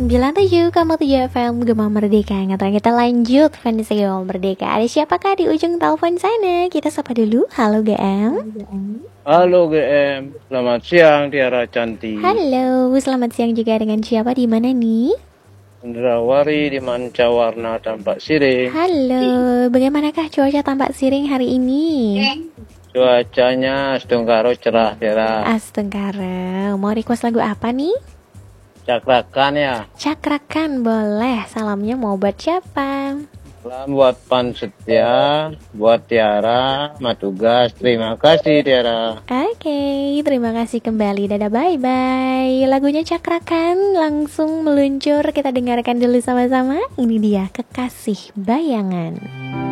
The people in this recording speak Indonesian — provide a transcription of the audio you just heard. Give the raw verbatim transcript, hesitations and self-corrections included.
sembilan puluh tujuh koma tujuh F M Gema Merdeka. Ngatang kita lanjut Fantasy Gema Merdeka. Ada siapakah di ujung telepon sana? Kita sapa dulu. Halo G M. Halo G M, selamat siang Tiara cantik. Halo, selamat siang juga dengan siapa di mana nih? Indrawari di Mancawarna Tampak Siring. Halo, bagaimanakah cuaca Tampak Siring hari ini? Cuacanya sedengkaro cerah Tiara. Astengkara, mau request lagu apa nih? Cakrakan ya. Cakrakan boleh. Salamnya mau buat siapa? Salam buat Pan Setia, buat Tiara, Matugas. Terima kasih Tiara. Oke, terima kasih kembali. Dadah, bye-bye. Lagunya Cakrakan langsung meluncur. Kita dengarkan dulu sama-sama. Ini dia, Kekasih Bayangan.